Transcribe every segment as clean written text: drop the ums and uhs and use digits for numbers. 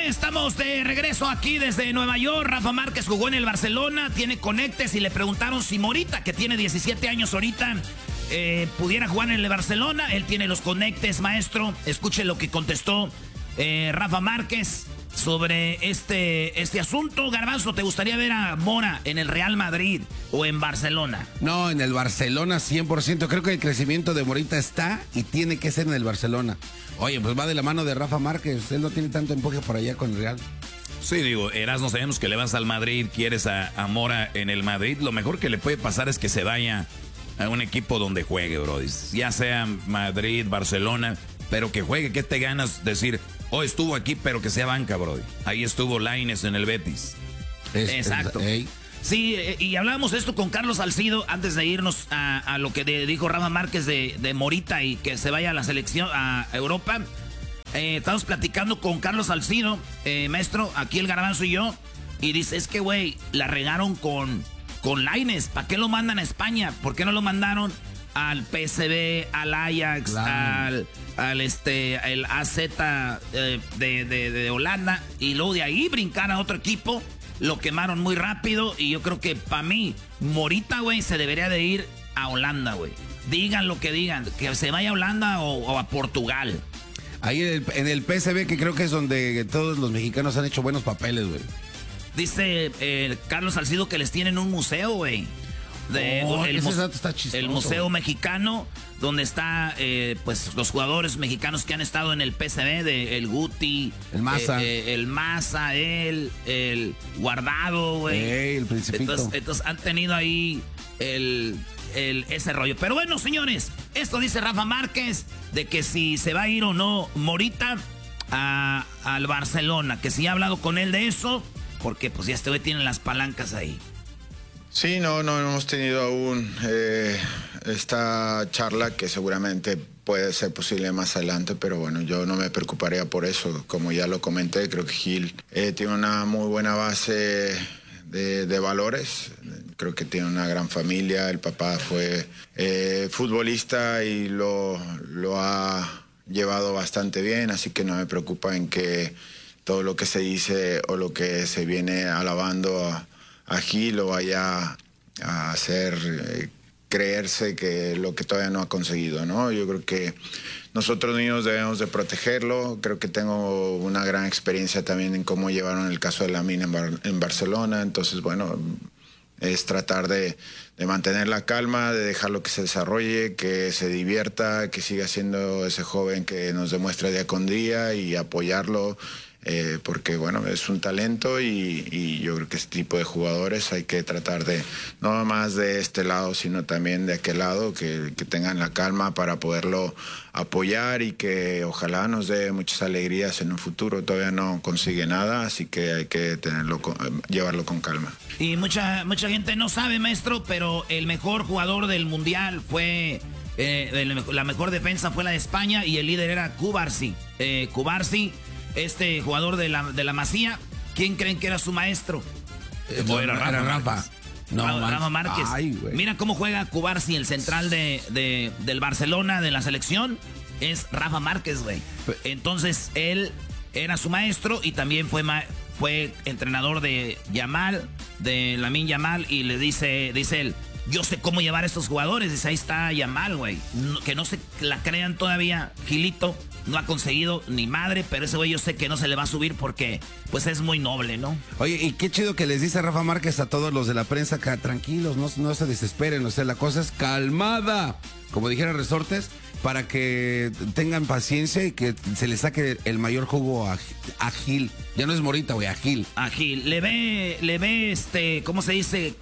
Estamos de regreso aquí desde Nueva York. Rafa Márquez jugó en el Barcelona, tiene conectes y le preguntaron si Morita, que tiene 17 años ahorita, pudiera jugar en el Barcelona. Él tiene los conectes, maestro. Escuche lo que contestó Rafa Márquez sobre este asunto. Garbanzo, ¿te gustaría ver a Mora en el Real Madrid o en Barcelona? No, en el Barcelona 100%. Creo que el crecimiento de Morita está y tiene que ser en el Barcelona. Oye, pues va de la mano de Rafa Márquez. Él no tiene tanto empuje por allá con el Real. Sí, digo, Erasmo, sabemos que le vas al Madrid, quieres a Mora en el Madrid. Lo mejor que le puede pasar es que se vaya a un equipo donde juegue, bro. Ya sea Madrid, Barcelona, pero que juegue. ¿Qué te ganas decir? Estuvo aquí, pero que sea banca, bro. Ahí estuvo Lainez en el Betis. Exacto. Sí, y hablábamos esto con Carlos Salcido antes de irnos a lo que dijo Rafa Márquez de Morita y que se vaya a la selección, a Europa. Estamos platicando con Carlos Salcido, maestro, aquí el Garbanzo y yo, y dice, es que, güey, la regaron con Lainez. ¿Para qué lo mandan a España? ¿Por qué no lo mandaron al PSV, al Ajax, claro, al AZ de Holanda, y luego de ahí brincar a otro equipo? Lo quemaron muy rápido y yo creo que para mí, Morita, güey, se debería de ir a Holanda, güey. Digan lo que digan, que se vaya a Holanda o a Portugal. Ahí en el PSV, que creo que es donde todos los mexicanos han hecho buenos papeles, güey. Dice Carlos Salcido que les tienen un museo, güey. El Museo Mexicano, donde está pues los jugadores mexicanos que han estado en el PSV, el Guti, el Maza, el Guardado, güey. El Principito. Entonces han tenido ahí ese rollo. Pero bueno, señores, esto dice Rafa Márquez de que si se va a ir o no Morita al Barcelona, que si ha hablado con él de eso, porque pues ya este güey tiene las palancas ahí. Sí, no hemos tenido aún esta charla, que seguramente puede ser posible más adelante, pero bueno, yo no me preocuparía por eso. Como ya lo comenté, creo que Gil tiene una muy buena base de valores. Creo que tiene una gran familia. El papá fue futbolista y lo ha llevado bastante bien, así que no me preocupa en que todo lo que se dice o lo que se viene alabando a Gil lo vaya a hacer creerse que lo que todavía no ha conseguido, ¿no? Yo creo que nosotros mismos debemos de protegerlo. Creo que tengo una gran experiencia también en cómo llevaron el caso de Lamine en Barcelona. Entonces, bueno, es tratar de mantener la calma, de dejarlo que se desarrolle, que se divierta, que siga siendo ese joven que nos demuestra día con día, y apoyarlo. Porque bueno, es un talento y yo creo que este tipo de jugadores hay que tratar de, no más de este lado, sino también de aquel lado, que tengan la calma para poderlo apoyar y que ojalá nos dé muchas alegrías en un futuro. Todavía no consigue nada, así que hay que llevarlo con calma. Y mucha gente no sabe, maestro, pero el mejor jugador del Mundial fue... la mejor defensa fue la de España y el líder era Cubarsí. Este jugador de la Masía, ¿quién creen que era su maestro? Era Rafa. Rafa Márquez. Ay, mira cómo juega Cubarsí, el central del Barcelona, de la selección. Es Rafa Márquez, güey. Entonces, él era su maestro y también fue entrenador de Yamal, de Lamine Yamal, y le dice él, yo sé cómo llevar a estos jugadores. Dice, ahí está Yamal, güey. Que no se la crean todavía, Gilito. No ha conseguido ni madre, pero ese güey yo sé que no se le va a subir porque pues es muy noble, ¿no? Oye, y qué chido que les dice Rafa Márquez a todos los de la prensa que tranquilos, no se desesperen, o sea, la cosa es calmada, como dijera Resortes, para que tengan paciencia y que se le saque el mayor jugo a Gil. Ya no es Morita, güey, a Gil. A Gil. Le ve ¿cómo se dice?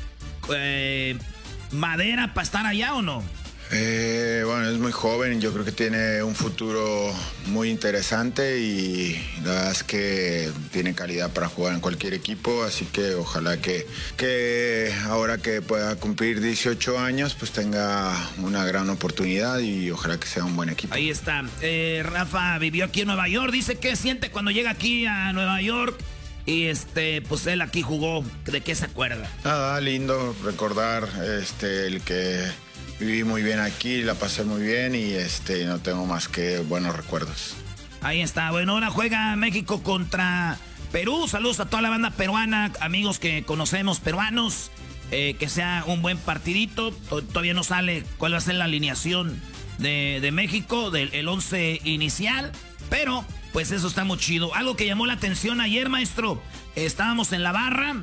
¿Madera para estar allá o no? Bueno, es muy joven, yo creo que tiene un futuro muy interesante y la verdad es que tiene calidad para jugar en cualquier equipo, así que ojalá que ahora que pueda cumplir 18 años pues tenga una gran oportunidad y ojalá que sea un buen equipo. Ahí está. Rafa vivió aquí en Nueva York, dice que siente cuando llega aquí a Nueva York. Y pues él aquí jugó. ¿De qué se acuerda? Nada, lindo recordar el que viví muy bien aquí, la pasé muy bien y no tengo más que buenos recuerdos. Ahí está. Bueno, ahora juega México contra Perú. Saludos a toda la banda peruana, amigos que conocemos peruanos. Que sea un buen partidito. Todavía no sale cuál va a ser la alineación de México, del 11 inicial. Pero, pues eso está muy chido. Algo que llamó la atención ayer, maestro. Estábamos en la barra.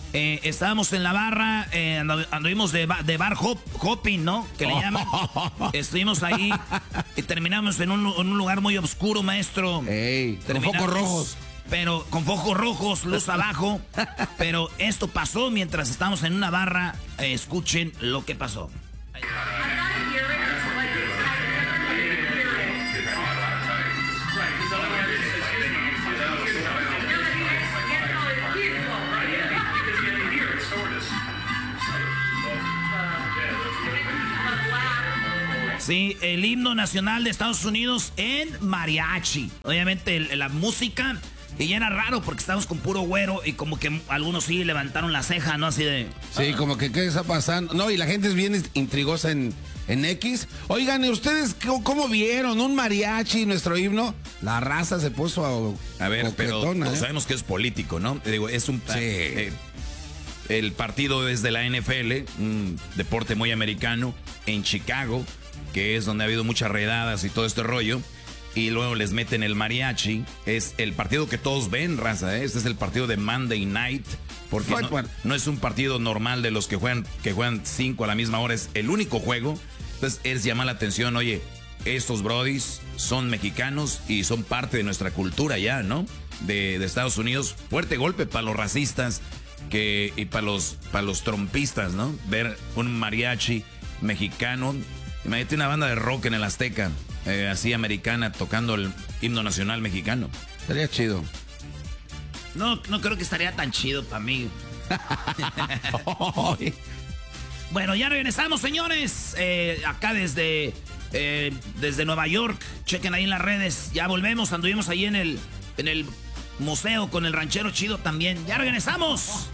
Anduvimos de bar hopping, ¿no? Que le llaman. Estuvimos ahí y terminamos en un lugar muy oscuro, maestro. Ey, con focos rojos. Pero con focos rojos, luz abajo. Pero esto pasó mientras estábamos en una barra. Escuchen lo que pasó. Sí, el himno nacional de Estados Unidos en mariachi. Obviamente la música. Y ya era raro porque estábamos con puro güero y como que algunos sí levantaron la ceja, ¿no? Así de... Sí, como que ¿qué está pasando? No, y la gente es bien intrigosa en X. Oigan, ¿ustedes cómo vieron un mariachi, nuestro himno? La raza se puso a ver, coquetona, pero sabemos que es político, ¿no? Digo, es un... Sí. El partido es de la NFL, un deporte muy americano, en Chicago, que es donde ha habido muchas redadas y todo este rollo. Y luego les meten el mariachi. Es el partido que todos ven, raza, ¿eh? Este es el partido de Monday Night. Porque no es un partido normal de los que juegan 5 a la misma hora. Es el único juego. Entonces, es llamar la atención. Oye, estos brodis son mexicanos y son parte de nuestra cultura ya, ¿no? De Estados Unidos. Fuerte golpe para los racistas y para los trompistas, ¿no? Ver un mariachi mexicano. Imagínate una banda de rock en el Azteca. Así americana tocando el himno nacional mexicano. Estaría chido. No creo que estaría tan chido para mí. Bueno, ya regresamos, señores. Acá desde Nueva York. Chequen ahí en las redes. Ya volvemos. Anduvimos ahí en el museo con el ranchero chido también. Ya regresamos.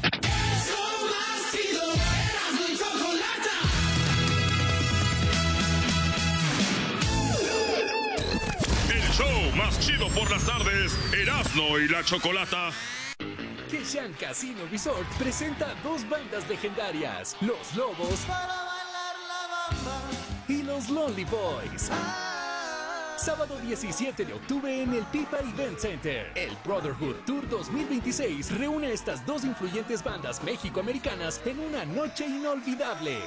Show más chido por las tardes, Erasmo y la Chocolata. Keshan Casino Resort presenta 2 bandas legendarias, Los Lobos y Los Lonely Boys. Sábado 17 de octubre en el Pipa Event Center. El Brotherhood Tour 2026 reúne a estas 2 influyentes bandas mexicoamericanas en una noche inolvidable.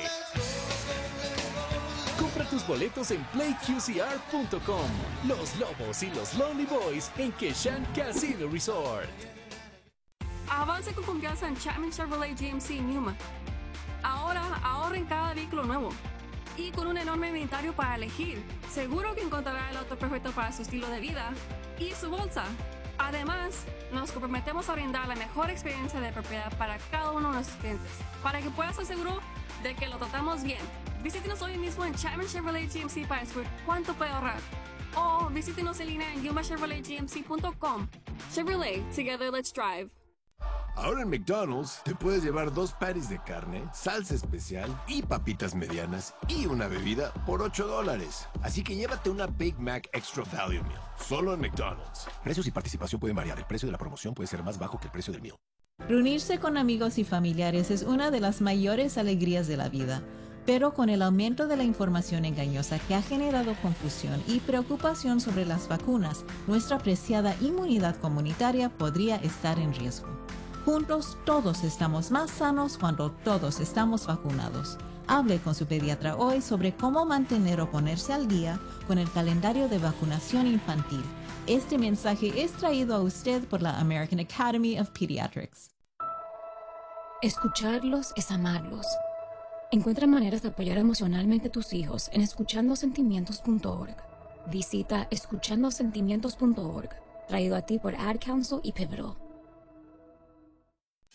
Compra tus boletos en playqcr.com. Los Lobos y los Lonely Boys en Keshan Casino Resort. Avance con confianza en Chapman Chevrolet GMC Newman. Ahora ahorra en cada vehículo nuevo. Y con un enorme inventario para elegir, seguro que encontrará el auto perfecto para su estilo de vida y su bolsa. Además, nos comprometemos a brindar la mejor experiencia de propiedad para cada uno de nuestros clientes, para que puedas estar seguro de que lo tratamos bien. Visítenos hoy mismo en Chapman Chevrolet GMC para descubrir cuánto puede ahorrar. O visítenos en línea en yumachevroletgmc.com. Chevrolet, together let's drive. Ahora en McDonald's te puedes llevar 2 patties de carne, salsa especial y papitas medianas y una bebida por $8. Así que llévate una Big Mac Extra Value Meal, solo en McDonald's. Precios y participación pueden variar. El precio de la promoción puede ser más bajo que el precio del meal. Reunirse con amigos y familiares es una de las mayores alegrías de la vida. Pero con el aumento de la información engañosa que ha generado confusión y preocupación sobre las vacunas, nuestra preciada inmunidad comunitaria podría estar en riesgo. Juntos todos estamos más sanos cuando todos estamos vacunados. Hable con su pediatra hoy sobre cómo mantener o ponerse al día con el calendario de vacunación infantil. Este mensaje es traído a usted por la American Academy of Pediatrics. Escucharlos es amarlos. Encuentra maneras de apoyar emocionalmente a tus hijos en escuchandosentimientos.org. Visita escuchandosentimientos.org, traído a ti por Ad Council y Pivotal.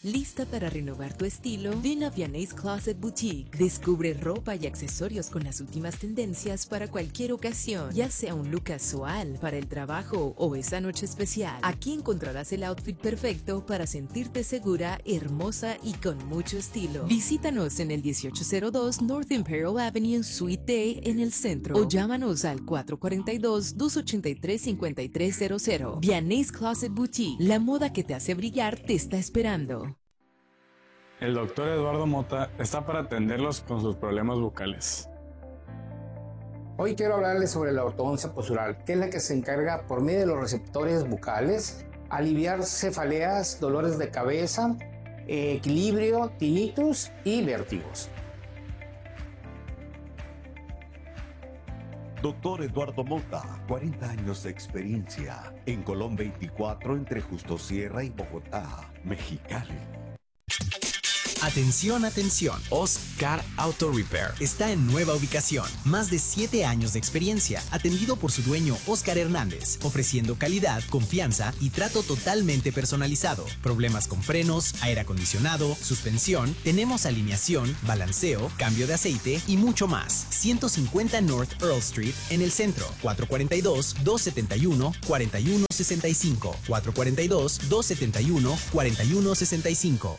¿Lista para renovar tu estilo? Ven a Vianney's Closet Boutique. Descubre ropa y accesorios con las últimas tendencias para cualquier ocasión, ya sea un look casual para el trabajo o esa noche especial. Aquí encontrarás el outfit perfecto para sentirte segura, hermosa y con mucho estilo. Visítanos en el 1802 North Imperial Avenue, Suite D, en el centro, o llámanos al 442-283-5300. Vianney's Closet Boutique. La moda que te hace brillar te está esperando. El doctor Eduardo Mota está para atenderlos con sus problemas bucales. Hoy quiero hablarles sobre la ortodoncia postural, que es la que se encarga, por medio de los receptores bucales, aliviar cefaleas, dolores de cabeza, equilibrio, tinnitus y vértigos. Doctor Eduardo Mota, 40 años de experiencia en Colón 24 entre Justo Sierra y Bogotá, Mexicali. Atención, atención. Oscar Auto Repair está en nueva ubicación. Más de 7 años de experiencia, atendido por su dueño Oscar Hernández, ofreciendo calidad, confianza y trato totalmente personalizado. Problemas con frenos, aire acondicionado, suspensión, tenemos alineación, balanceo, cambio de aceite y mucho más. 150 North Earl Street en el centro. 442-271-4165. 442-271-4165.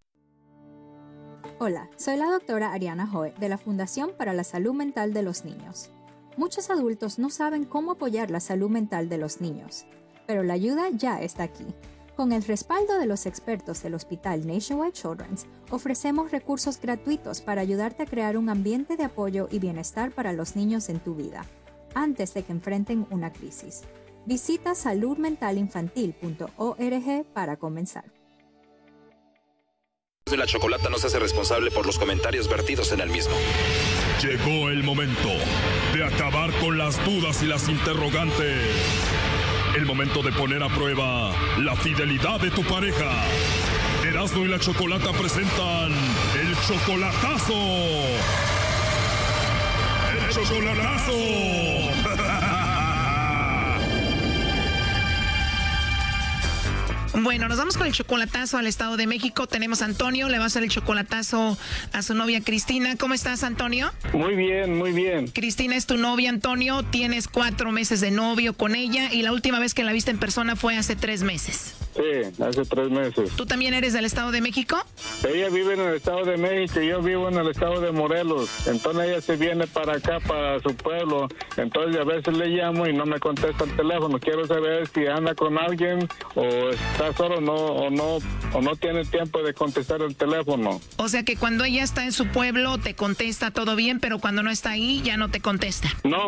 Hola, soy la doctora Ariana Hoy de la Fundación para la Salud Mental de los Niños. Muchos adultos no saben cómo apoyar la salud mental de los niños, pero la ayuda ya está aquí. Con el respaldo de los expertos del Hospital Nationwide Children's, ofrecemos recursos gratuitos para ayudarte a crear un ambiente de apoyo y bienestar para los niños en tu vida, antes de que enfrenten una crisis. Visita saludmentalinfantil.org para comenzar. La Chocolata no se hace responsable por los comentarios vertidos en el mismo. Llegó el momento de acabar con las dudas y las interrogantes. El momento de poner a prueba la fidelidad de tu pareja. Erasmo y la Chocolata presentan el Chocolatazo. ¡El Chocolatazo! Bueno, nos vamos con el chocolatazo al Estado de México. Tenemos a Antonio, le va a hacer el chocolatazo a su novia Cristina. ¿Cómo estás, Antonio? Muy bien, muy bien. Cristina es tu novia, Antonio. Tienes 4 meses de novio con ella y la última vez que la viste en persona fue hace 3 meses. Sí, hace 3 meses. ¿Tú también eres del Estado de México? Ella vive en el Estado de México y yo vivo en el Estado de Morelos. Entonces ella se viene para acá, para su pueblo. Entonces a veces le llamo y no me contesta el teléfono. Quiero saber si anda con alguien o está solo o no tiene tiempo de contestar el teléfono. O sea que cuando ella está en su pueblo te contesta todo bien, pero cuando no está ahí ya no te contesta. No,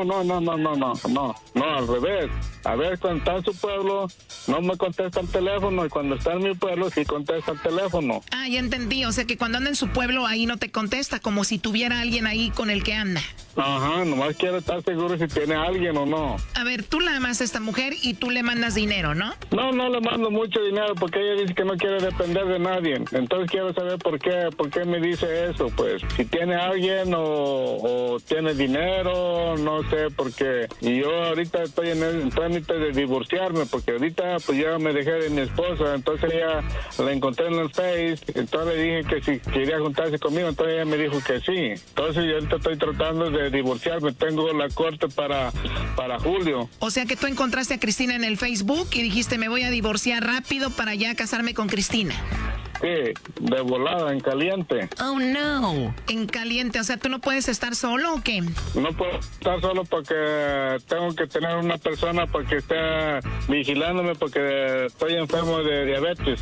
al revés. A ver, cuando está en su pueblo no me contesta el teléfono y cuando está en mi pueblo sí contesta el teléfono. Ah, ya entendí. O sea que cuando anda en su pueblo ahí no te contesta, como si tuviera alguien ahí con el que anda. Ajá, nomás quiero estar seguro si tiene alguien o no. A ver, tú la amas a esta mujer y tú le mandas dinero, ¿no? No le mando mucho dinero porque ella dice que no quiere depender de nadie. Entonces quiero saber por qué me dice eso, pues. Si tiene alguien o tiene dinero, no sé por qué. Y yo ahorita estoy en el trámite de divorciarme porque ahorita pues ya me dejé de mi esposa. Entonces ella la encontré en el Face. Entonces le dije que si quería juntarse conmigo, entonces ella me dijo que sí. Entonces yo ahorita estoy tratando de divorciarme. Tengo la corte para julio. O sea que tú encontraste a Cristina en el Facebook y dijiste me voy a divorciar rápido para ya casarme con Cristina. Sí, de volada, en caliente. Oh, no. En caliente, o sea, ¿tú no puedes estar solo o qué? No puedo estar solo porque tengo que tener una persona para que esté vigilándome porque estoy enfermo de diabetes.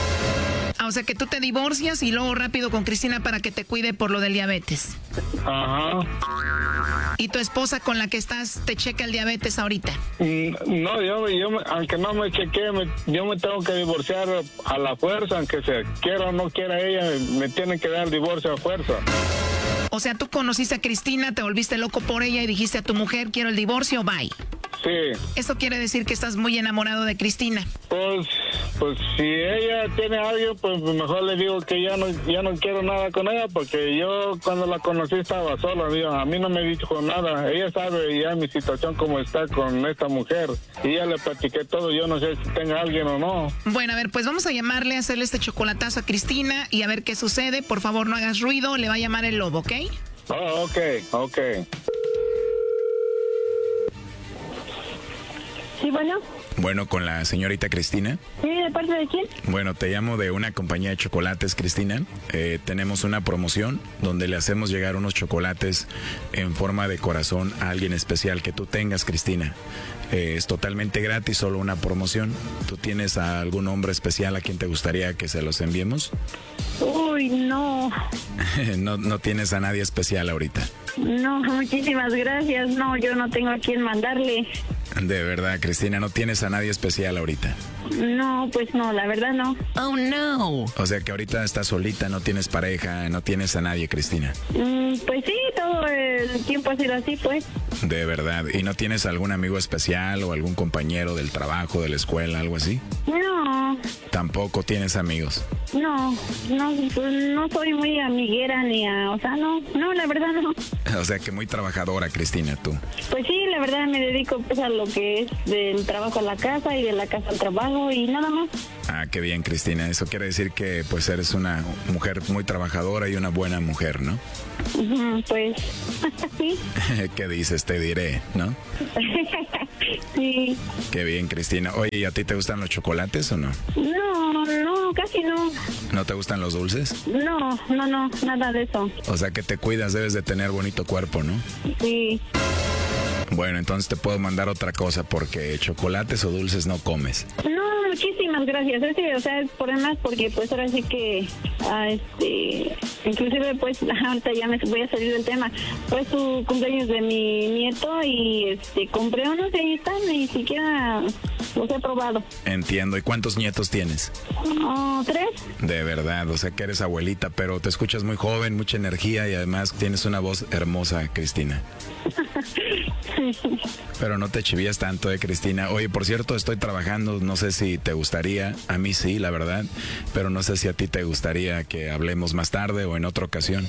O sea que tú te divorcias y luego rápido con Cristina para que te cuide por lo del diabetes. Ajá. ¿Y tu esposa con la que estás te checa el diabetes ahorita? No, yo aunque no me chequee, yo me tengo que divorciar a la fuerza, aunque se quiera o no quiera ella, me tiene que dar el divorcio a fuerza. O sea, tú conociste a Cristina, te volviste loco por ella y dijiste a tu mujer, quiero el divorcio, bye. Sí. Esto quiere decir que estás muy enamorado de Cristina. Pues si ella tiene a alguien, pues mejor le digo que ya no quiero nada con ella, porque yo cuando la conocí estaba sola, a mí no me dijo nada. Ella sabe ya mi situación como está con esta mujer, y ya le platiqué todo. Yo no sé si tenga alguien o no. Bueno, a ver, pues vamos a llamarle, a hacerle este chocolatazo a Cristina y a ver qué sucede. Por favor, no hagas ruido, le va a llamar el lobo, ¿ok? Oh, ok. Sí, bueno. Bueno, con la señorita Cristina. Sí, ¿de parte de quién? Bueno, te llamo de una compañía de chocolates, Cristina. Tenemos una promoción donde le hacemos llegar unos chocolates en forma de corazón a alguien especial que tú tengas, Cristina. Es totalmente gratis, solo una promoción. ¿Tú tienes a algún hombre especial a quien te gustaría que se los enviemos? Uy, no. No tienes a nadie especial ahorita. No, muchísimas gracias. No, yo no tengo a quién mandarle. De verdad, Cristina, ¿no tienes a nadie especial ahorita? No, pues no, la verdad no. Oh, no. O sea que ahorita estás solita, no tienes pareja, no tienes a nadie, Cristina. Pues sí, todo el tiempo ha sido así, pues. De verdad. ¿Y no tienes algún amigo especial o algún compañero del trabajo, de la escuela, algo así? No. ¿Tampoco tienes amigos? No, pues no soy muy amiguera o sea, no, la verdad no. O sea que muy trabajadora, Cristina, tú. Pues sí, la verdad me dedico pues a lo que es del trabajo a la casa y de la casa al trabajo y nada más. Ah, qué bien, Cristina. Eso quiere decir que pues eres una mujer muy trabajadora y una buena mujer, ¿no? Pues sí. ¿Qué dices? Te diré, ¿no? Sí. Qué bien, Cristina. Oye, ¿y a ti te gustan los chocolates o no? No, casi no. ¿No te gustan los dulces? No, nada de eso. O sea que te cuidas, debes de tener bonito cuerpo, ¿no? Sí. Bueno, entonces te puedo mandar otra cosa porque chocolates o dulces no comes. No, muchísimas gracias. O sea, es por demás porque pues ahora sí que inclusive pues ahorita ya me voy a salir del tema. Fue su cumpleaños de mi nieto y compré unos y ahí están, ni siquiera los he probado. Entiendo. ¿Y cuántos nietos tienes? 3. De verdad, o sea que eres abuelita, pero te escuchas muy joven, mucha energía y además tienes una voz hermosa, Cristina. Pero no te chivías tanto, Cristina. Oye, por cierto, estoy trabajando, no sé si te gustaría, a mí sí, la verdad, pero no sé si a ti te gustaría que hablemos más tarde o en otra ocasión.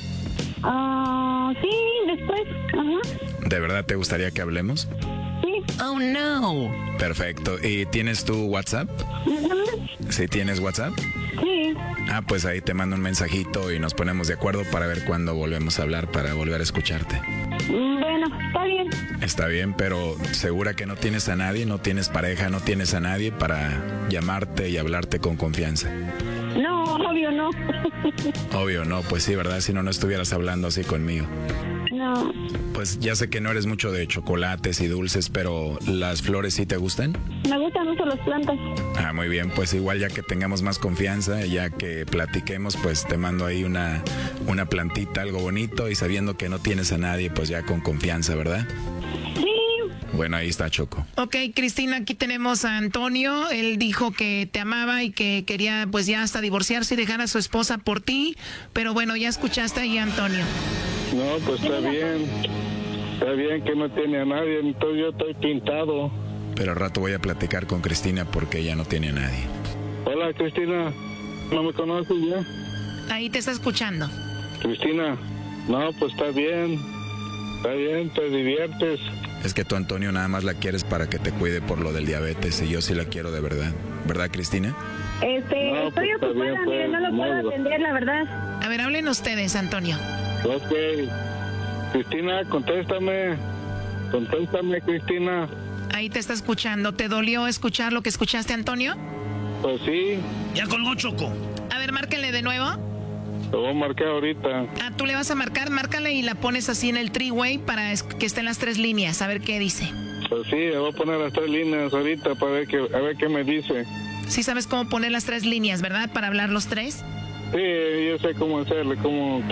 Sí, después. Ajá. ¿De verdad te gustaría que hablemos? Sí. Oh, no. Perfecto. ¿Y tienes tu WhatsApp? ¿Sí tienes WhatsApp? Sí. Ah, pues ahí te mando un mensajito y nos ponemos de acuerdo para ver cuándo volvemos a hablar, para volver a escucharte. Bueno, está bien. Está bien, pero ¿segura que no tienes a nadie? ¿No tienes pareja? ¿No tienes a nadie para llamarte y hablarte con confianza? No, obvio no. Obvio no, pues sí, ¿verdad? Si no, no estuvieras hablando así conmigo. No. Pues ya sé que no eres mucho de chocolates y dulces, pero ¿las flores sí te gustan? Me gustan mucho las plantas. Ah, muy bien, pues igual ya que tengamos más confianza, ya que platiquemos, pues te mando ahí una plantita, algo bonito, y sabiendo que no tienes a nadie, pues ya con confianza, ¿verdad? Sí. Bueno, ahí está, Choco. Ok, Cristina, aquí tenemos a Antonio. Él dijo que te amaba y que quería pues ya hasta divorciarse y dejar a su esposa por ti. Pero bueno, ya escuchaste ahí a Antonio. No, pues está bien. Está bien que no tiene a nadie, entonces yo estoy pintado. Pero al rato voy a platicar con Cristina porque ella no tiene a nadie. Hola, Cristina. ¿No me conoces ya? Ahí te está escuchando. Cristina, no, pues está bien. Está bien, te diviertes. Es que tú, Antonio, nada más la quieres para que te cuide por lo del diabetes y yo sí la quiero de verdad. ¿Verdad, Cristina? No, estoy pues, ocupada, bien, mire, no lo puedo atender, la verdad. A ver, hablen ustedes, Antonio. Ok. Cristina, contéstame. Contéstame, Cristina. Ahí te está escuchando. ¿Te dolió escuchar lo que escuchaste, Antonio? Pues sí. Ya colgó, Choco. A ver, márquenle de nuevo. Lo voy a marcar ahorita. Ah, tú le vas a marcar, márcale y la pones así en el three-way para que estén las 3 líneas, a ver qué dice. Pues sí, le voy a poner las 3 líneas ahorita para ver a ver qué me dice. Sí sabes cómo poner las 3 líneas, ¿verdad? Para hablar los 3. Sí, yo sé cómo hacerle, cómo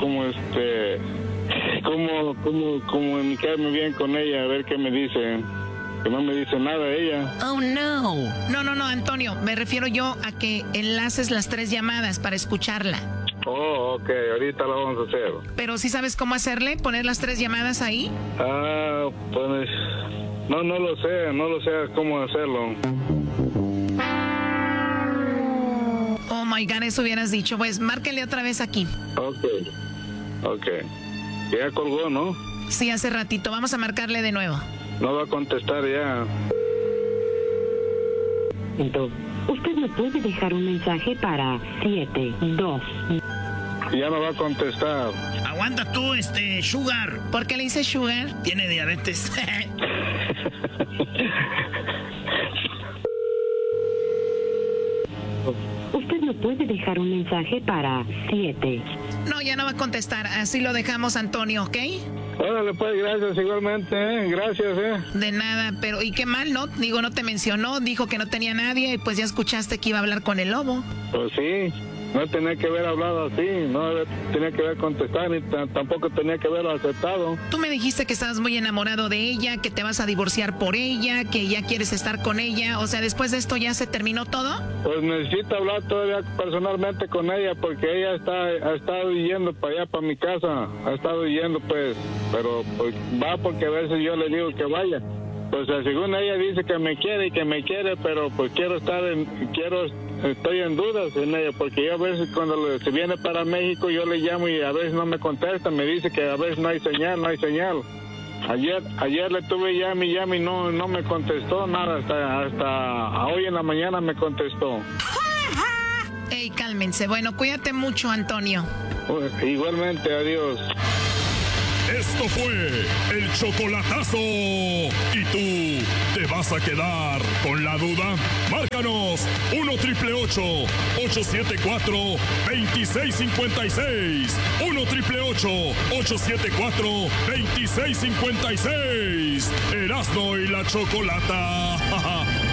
comunicarme bien con ella, a ver qué me dice. Que no me dice nada ella. Oh, no. No, Antonio, me refiero yo a que enlaces las 3 llamadas para escucharla. Oh, ok, ahorita lo vamos a hacer. Pero ¿sí sabes cómo hacerle? ¿Poner las 3 llamadas ahí? Ah, pues No lo sé cómo hacerlo. Oh my God, eso hubieras dicho. Pues márquenle otra vez aquí. Ok. Ya colgó, ¿no? Sí, hace ratito. Vamos a marcarle de nuevo. No va a contestar ya. Usted me puede dejar un mensaje para 72. Ya no va a contestar. Aguanta tú, Sugar. ¿Por qué le dice Sugar? Tiene diabetes. Usted me puede dejar un mensaje para 7. No, ya no va a contestar. Así lo dejamos, Antonio, ¿ok? Órale, pues, gracias igualmente, gracias, De nada, pero ¿y qué mal, no? Digo, no te mencionó, dijo que no tenía nadie y pues ya escuchaste que iba a hablar con el lobo. Pues sí, no tenía que haber hablado así, no tenía que haber contestado, ni tampoco tenía que haberlo aceptado. Tú me dijiste que estabas muy enamorado de ella, que te vas a divorciar por ella, que ya quieres estar con ella. O sea, después de esto ya se terminó todo. Pues necesito hablar todavía personalmente con ella porque ella ha estado yendo para allá, para mi casa. Ha estado yendo, pues, pero pues, va porque a veces yo le digo que vaya. Pues según ella dice que me quiere, pero pues estoy en dudas en ella, porque yo a veces cuando se viene para México yo le llamo y a veces no me contesta, me dice que a veces no hay señal. Ayer le tuve llame y no me contestó nada, hasta hoy en la mañana me contestó. Ey, cálmense. Bueno, cuídate mucho, Antonio. Pues, igualmente, adiós. Esto fue el chocolatazo. ¿Y tú te vas a quedar con la duda? Márcanos 1-888-874-2656. 1-888-874-2656. Erasmo y la Chocolata.